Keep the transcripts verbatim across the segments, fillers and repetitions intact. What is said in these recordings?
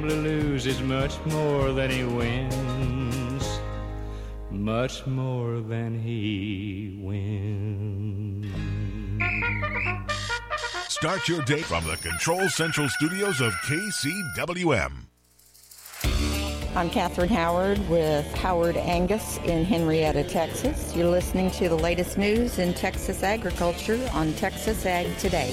probably loses much more than he wins. Much more than he wins. Start your day from the Control Central Studios of K C W M. I'm Catherine Howard with Howard Angus in Henrietta, Texas. You're listening to the latest news in Texas agriculture on Texas Ag Today.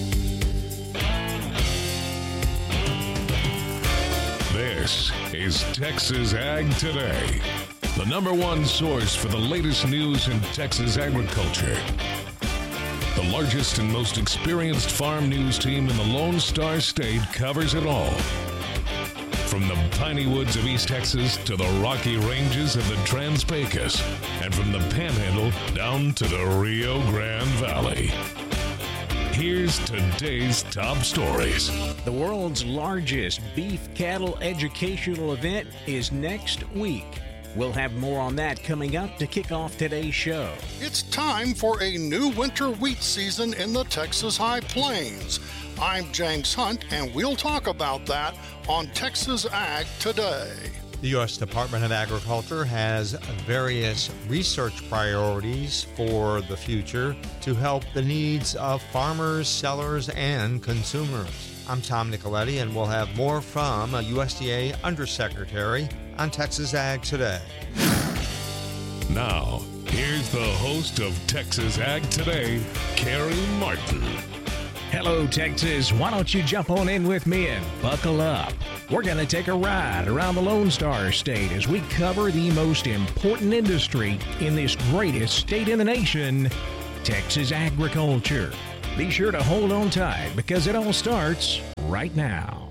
This is Texas Ag Today, the number one source for the latest news in Texas agriculture. The largest and most experienced farm news team in the Lone Star State covers it all. From the piney woods of East Texas to the rocky ranges of the Trans-Pecos, and from the Panhandle down to the Rio Grande Valley. Here's today's top stories. The world's largest beef cattle educational event is next week. We'll have more on that coming up to kick off today's show. It's time for a new winter wheat season in the Texas High Plains. I'm James Hunt, and we'll talk about that on Texas Ag Today. The U S Department of Agriculture has various research priorities for the future to help the needs of farmers, sellers, and consumers. I'm Tom Nicoletti, and we'll have more from a U S D A Undersecretary on Texas Ag Today. Now, here's the host of Texas Ag Today, Carrie Martin. Hello, Texas. Why don't you jump on in with me and buckle up? We're going to take a ride around the Lone Star State as we cover the most important industry in this greatest state in the nation, Texas agriculture. Be sure to hold on tight because it all starts right now.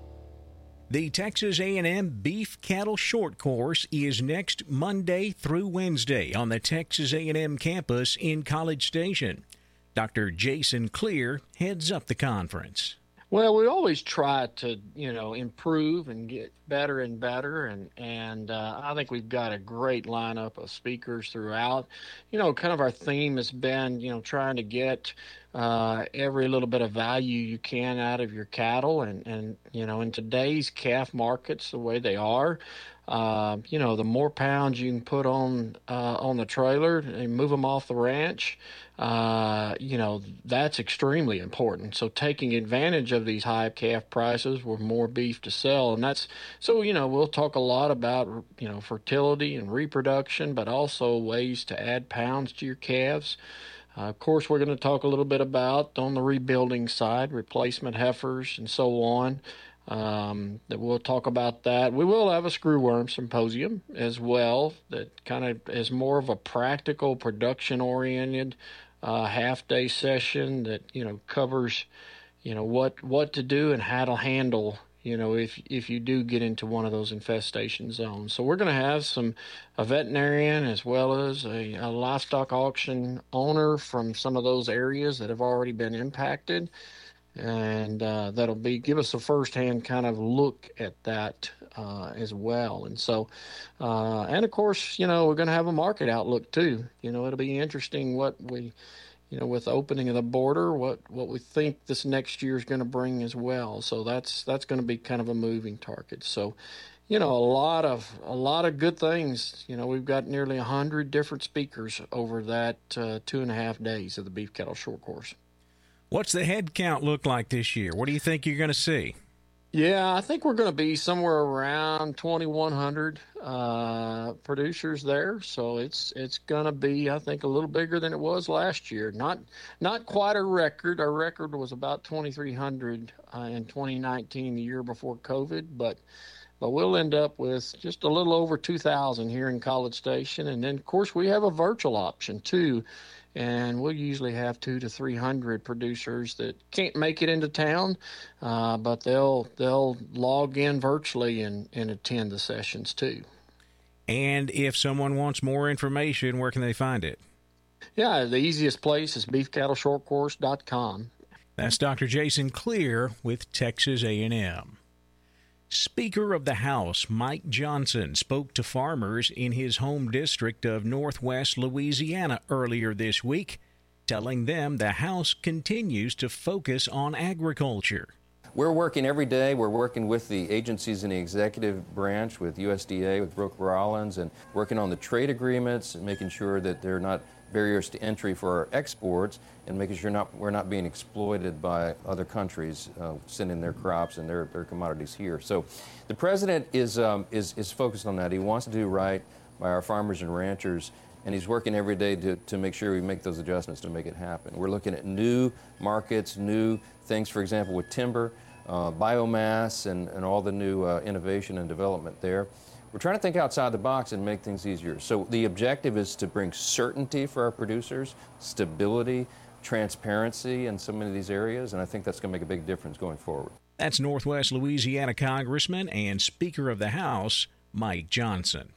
The Texas A and M Beef Cattle Short Course is next Monday through Wednesday on the Texas A and M campus in College Station. Doctor Jason Clear heads up the conference. Well, we always try to, you know, improve and get better and better, and and uh, I think we've got a great lineup of speakers throughout. You know, kind of our theme has been, you know, trying to get uh, every little bit of value you can out of your cattle, and, and you know, in today's calf markets, the way they are, uh, you know, the more pounds you can put on uh, on the trailer and move them off the ranch, Uh, you know, that's extremely important. So taking advantage of these high calf prices with more beef to sell. And that's, so, you know, we'll talk a lot about, you know, fertility and reproduction, but also ways to add pounds to your calves. Uh, of course, we're going to talk a little bit about on the rebuilding side, replacement heifers and so on. Um, that we'll talk about that. We will have a screwworm symposium as well that kind of is more of a practical, production-oriented uh, half-day session that, you know, covers, you know, what what to do and how to handle, you know, if if you do get into one of those infestation zones. So we're going to have some a veterinarian as well as a, a livestock auction owner from some of those areas that have already been impacted. And uh, that'll be give us a firsthand kind of look at that uh, as well. And so, uh, and of course, you know, we're going to have a market outlook too. You know, it'll be interesting what we, you know, with the opening of the border, what, what we think this next year is going to bring as well. So that's that's going to be kind of a moving target. So, you know, a lot of a lot of good things. You know, we've got nearly a hundred different speakers over that uh, two and a half days of the Beef Cattle Short Course. What's the head count look like this year? What do you think you're going to see? Yeah, I think we're going to be somewhere around twenty-one hundred uh, producers there. So it's it's going to be, I think, a little bigger than it was last year. Not not quite a record. Our record was about twenty-three hundred uh, in twenty nineteen, the year before COVID. But but we'll end up with just a little over two thousand here in College Station. And then, of course, we have a virtual option, too. And we'll usually have two to three hundred producers that can't make it into town, uh, but they'll they'll log in virtually and, and attend the sessions too. And if someone wants more information, where can they find it? Yeah, the easiest place is beef cattle short course dot com. That's Doctor Jason Clear with Texas A and M. Speaker of the House Mike Johnson spoke to farmers in his home district of Northwest Louisiana earlier this week, telling them the House continues to focus on agriculture. We're working every day. We're working with the agencies in the executive branch, with U S D A, with Brooke Rollins, and working on the trade agreements and making sure that they're not barriers to entry for our exports, and making sure not, we're not being exploited by other countries uh, sending their crops and their, their commodities here. So the president is, um, is, is focused on that. He wants to do right by our farmers and ranchers, and he's working every day to, to make sure we make those adjustments to make it happen. We're looking at new markets, new things, for example, with timber, uh, biomass, and, and all the new uh, innovation and development there. We're trying to think outside the box and make things easier. So the objective is to bring certainty for our producers, stability, transparency in so many of these areas, and I think that's going to make a big difference going forward. That's Northwest Louisiana Congressman and Speaker of the House, Mike Johnson.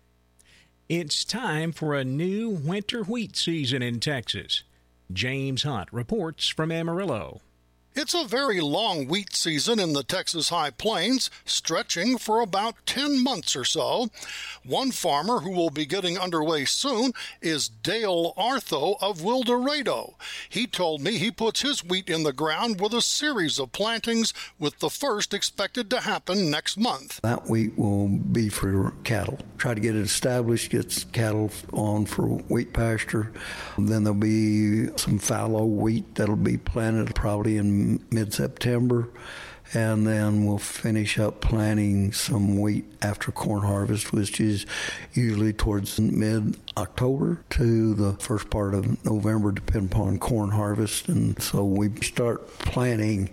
It's time for a new winter wheat season in Texas. James Hunt reports from Amarillo. It's a very long wheat season in the Texas High Plains, stretching for about ten months or so. One farmer who will be getting underway soon is Dale Artho of Wildorado. He told me he puts his wheat in the ground with a series of plantings, with the first expected to happen next month. That wheat will be for cattle. Try to get it established, get cattle on for wheat pasture. Then there'll be some fallow wheat that'll be planted probably in mid-September, and then we'll finish up planting some wheat after corn harvest, which is usually towards mid-October to the first part of November, depending upon corn harvest. And so we start planting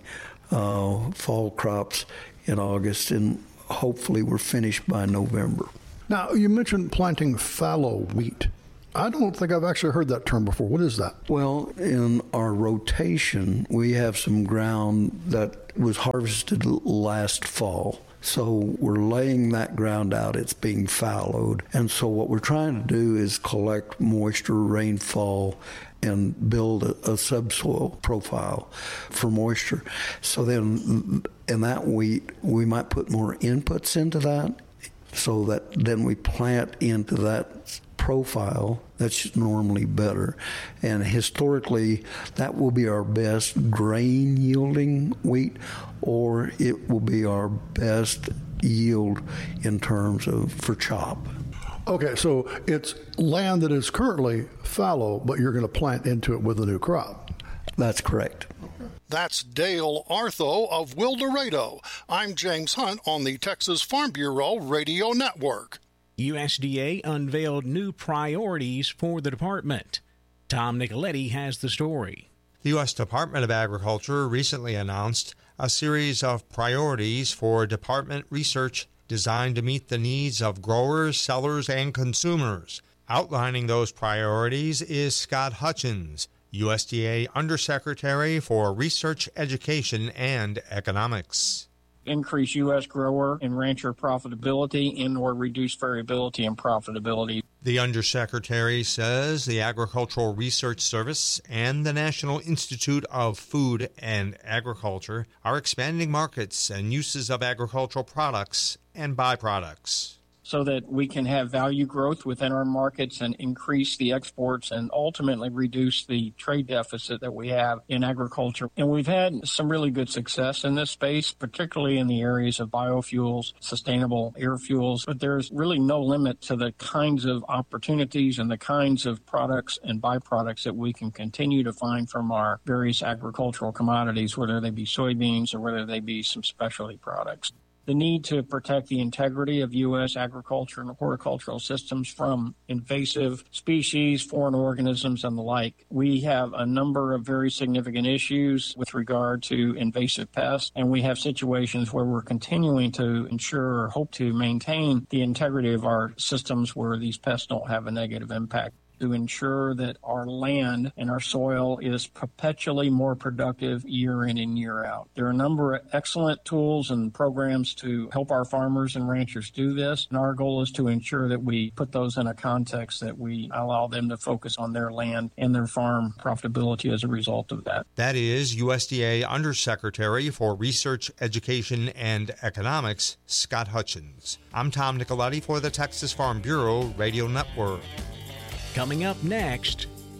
uh, fall crops in August, and hopefully we're finished by November. Now, you mentioned planting fallow wheat. I don't think I've actually heard that term before. What is that? Well, in our rotation, we have some ground that was harvested last fall. So we're laying that ground out. It's being fallowed. And so what we're trying to do is collect moisture, rainfall, and build a, a subsoil profile for moisture. So then in that wheat, we might put more inputs into that, so that then we plant into that profile that's normally better. And historically, that will be our best grain yielding wheat, or it will be our best yield in terms of for chop. Okay, so it's land that is currently fallow, but you're going to plant into it with a new crop. That's correct. That's Dale Artho of Wildorado. I'm James Hunt on the Texas Farm Bureau Radio Network. U S D A unveiled new priorities for the department. Tom Nicoletti has the story. The U S Department of Agriculture recently announced a series of priorities for department research designed to meet the needs of growers, sellers, and consumers. Outlining those priorities is Scott Hutchins, U S D A Undersecretary for Research, Education, and Economics. Increase U S grower and rancher profitability and or reduce variability in profitability. The Undersecretary says the Agricultural Research Service and the National Institute of Food and Agriculture are expanding markets and uses of agricultural products and byproducts, so that we can have value growth within our markets and increase the exports and ultimately reduce the trade deficit that we have in agriculture. And we've had some really good success in this space, particularly in the areas of biofuels, sustainable air fuels, but there's really no limit to the kinds of opportunities and the kinds of products and byproducts that we can continue to find from our various agricultural commodities, whether they be soybeans or whether they be some specialty products. The need to protect the integrity of U S agriculture and horticultural systems from invasive species, foreign organisms, and the like. We have a number of very significant issues with regard to invasive pests, and we have situations where we're continuing to ensure or hope to maintain the integrity of our systems where these pests don't have a negative impact, to ensure that our land and our soil is perpetually more productive year in and year out. There are a number of excellent tools and programs to help our farmers and ranchers do this, and our goal is to ensure that we put those in a context that we allow them to focus on their land and their farm profitability as a result of that. That is U S D A Undersecretary for Research, Education, and Economics, Scott Hutchins. I'm Tom Nicoletti for the Texas Farm Bureau Radio Network. Coming up next,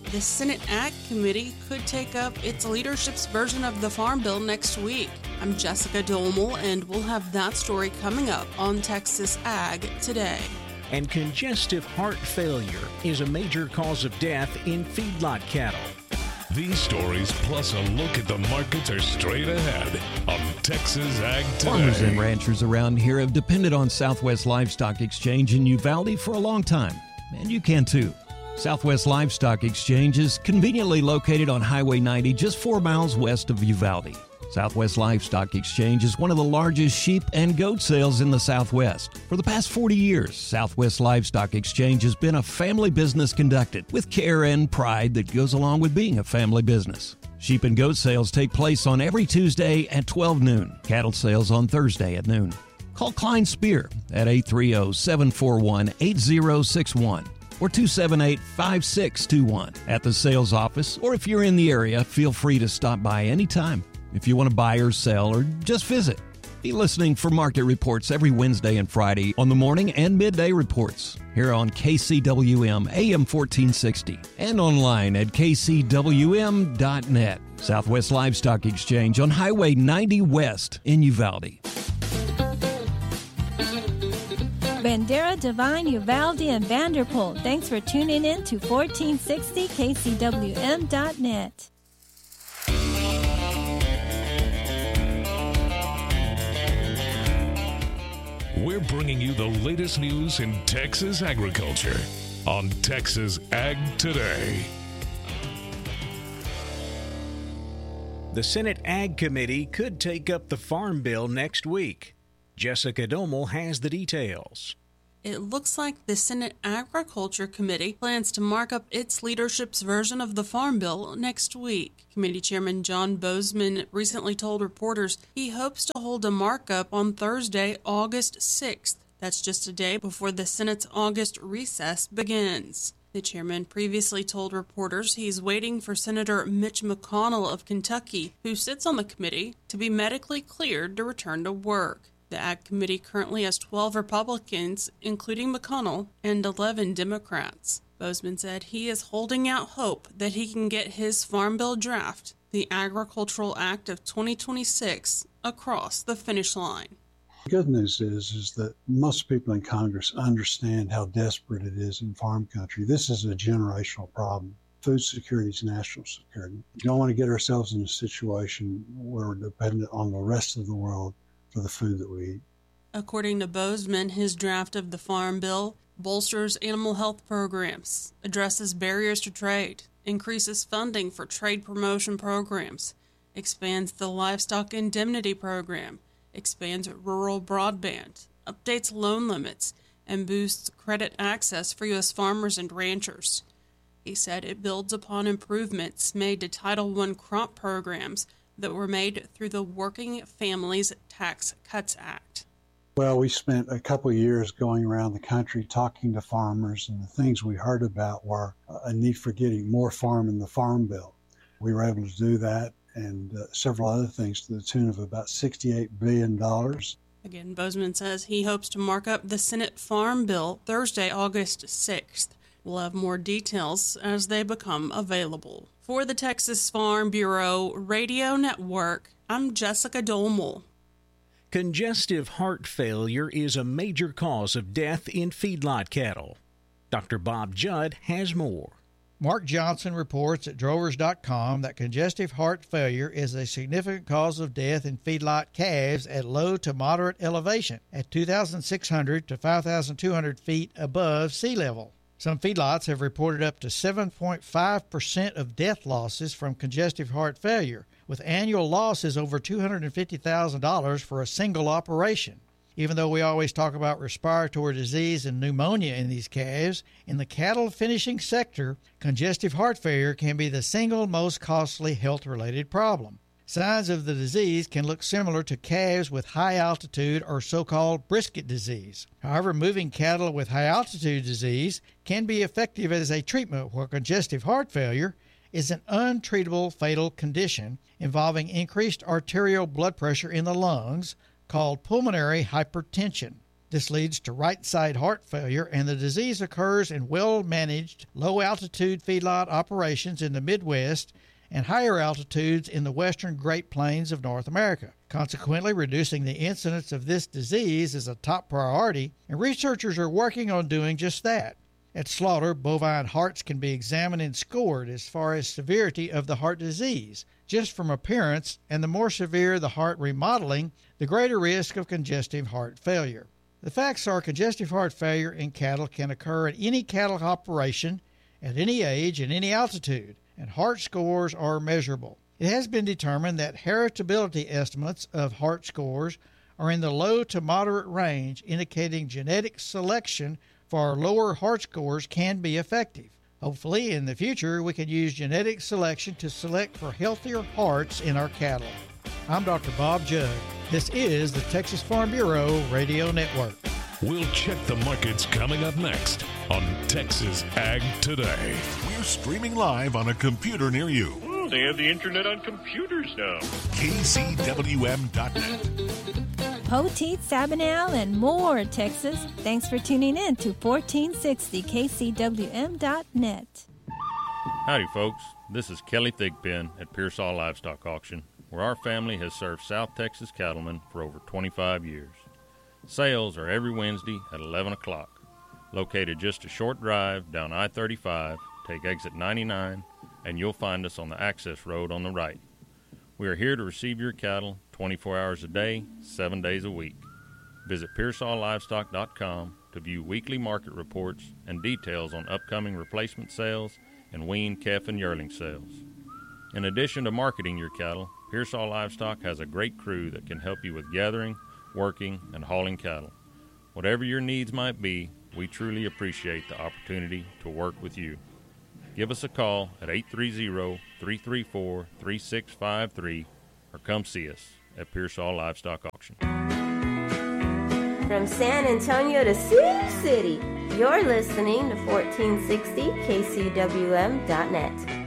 The Senate Ag Committee could take up its leadership's version of the Farm Bill next week. I'm Jessica Dolmel, and we'll have that story coming up on Texas Ag Today. And congestive heart failure is a major cause of death in feedlot cattle. These stories, plus a look at the markets, are straight ahead on Texas Ag Today. Farmers and ranchers around here have depended on Southwest Livestock Exchange in Uvalde for a long time, and you can too. Southwest Livestock Exchange is conveniently located on Highway ninety, just four miles west of Uvalde. Southwest Livestock Exchange is one of the largest sheep and goat sales in the Southwest. For the past forty years, Southwest Livestock Exchange has been a family business conducted with care and pride that goes along with being a family business. Sheep and goat sales take place on every Tuesday at twelve noon. Cattle sales on Thursday at noon. Call Klein Spear at eight three zero, seven four one, eight zero six one. or two seven eight, five six two one. At the sales office, or if you're in the area, feel free to stop by anytime if you want to buy or sell or just visit. Be listening for market reports every Wednesday and Friday on the morning and midday reports here on K C W M A M fourteen sixty and online at k c w m dot net. Southwest Livestock Exchange on Highway ninety West in Uvalde. Bandera, Divine, Uvalde, and Vanderpool. Thanks for tuning in to fourteen sixty K C W M dot net. We're bringing you the latest news in Texas agriculture on Texas Ag Today. The Senate Ag Committee could take up the Farm Bill next week. Jessica Domel has the details. It looks like the Senate Agriculture Committee plans to mark up its leadership's version of the Farm Bill next week. Committee Chairman John Bozeman recently told reporters he hopes to hold a markup on Thursday, August sixth. That's just a day before the Senate's August recess begins. The chairman previously told reporters he's waiting for Senator Mitch McConnell of Kentucky, who sits on the committee, to be medically cleared to return to work. The Ag Committee currently has twelve Republicans, including McConnell, and eleven Democrats. Bozeman said he is holding out hope that he can get his Farm Bill draft, the Agricultural Act of twenty twenty-six, across the finish line. The good news is, is that most people in Congress understand how desperate it is in farm country. This is a generational problem. Food security is national security. We don't want to get ourselves in a situation where we're dependent on the rest of the world for the food that we eat. According to Bozeman, his draft of the Farm Bill bolsters animal health programs, addresses barriers to trade, increases funding for trade promotion programs, expands the livestock indemnity program, expands rural broadband, updates loan limits, and boosts credit access for U S farmers and ranchers. He said it builds upon improvements made to Title one crop programs that were made through the Working Families Tax Cuts Act. Well, we spent a couple of years going around the country talking to farmers, and the things we heard about were a need for getting more farm in the Farm Bill. We were able to do that and uh, several other things to the tune of about sixty-eight billion dollars. Again, Bozeman says he hopes to mark up the Senate Farm Bill Thursday, August sixth. We'll have more details as they become available. For the Texas Farm Bureau Radio Network, I'm Jessica Dolmel. Congestive heart failure is a major cause of death in feedlot cattle. Doctor Bob Judd has more. Mark Johnson reports at drovers dot com that congestive heart failure is a significant cause of death in feedlot calves at low to moderate elevation at two thousand six hundred to five thousand two hundred feet above sea level. Some feedlots have reported up to seven point five percent of death losses from congestive heart failure, with annual losses over two hundred fifty thousand dollars for a single operation. Even though we always talk about respiratory disease and pneumonia in these calves, in the cattle finishing sector, congestive heart failure can be the single most costly health-related problem. Signs of the disease can look similar to calves with high altitude or so-called brisket disease. However, moving cattle with high altitude disease can be effective as a treatment, where congestive heart failure is an untreatable fatal condition involving increased arterial blood pressure in the lungs called pulmonary hypertension. This leads to right-side heart failure, and the disease occurs in well-managed, low-altitude feedlot operations in the Midwest and higher altitudes in the western Great Plains of North America. Consequently, reducing the incidence of this disease is a top priority, and researchers are working on doing just that. At slaughter, bovine hearts can be examined and scored as far as severity of the heart disease, just from appearance, and the more severe the heart remodeling, the greater risk of congestive heart failure. The facts are congestive heart failure in cattle can occur at any cattle operation, at any age, and any altitude, and heart scores are measurable. It has been determined that heritability estimates of heart scores are in the low to moderate range, indicating genetic selection for lower heart scores can be effective. Hopefully, in the future, we can use genetic selection to select for healthier hearts in our cattle. I'm Doctor Bob Judd. This is the Texas Farm Bureau Radio Network. We'll check the markets coming up next on Texas Ag Today. We're streaming live on a computer near you. Oh, they have the internet on computers now. K C W M dot net. Poteet, Sabinal, and more, Texas. Thanks for tuning in to fourteen sixty K C W M dot net. Howdy, folks. This is Kelly Thigpen at Pearsall Livestock Auction, where our family has served South Texas cattlemen for over twenty-five years. Sales are every Wednesday at eleven o'clock. Located just a short drive down I thirty-five, take exit ninety-nine, and you'll find us on the access road on the right. We are here to receive your cattle twenty-four hours a day, seven days a week. Visit Pearsall Livestock dot com to view weekly market reports and details on upcoming replacement sales and weaned calf and yearling sales. In addition to marketing your cattle, Pearsall Livestock has a great crew that can help you with gathering, working, and hauling cattle. Whatever your needs might be, we truly appreciate the opportunity to work with you. Give us a call at eight three zero, three three four, three six five three or come see us at Pearsall Livestock Auction. From San Antonio to Sioux City, you're listening to fourteen sixty K C W M dot net.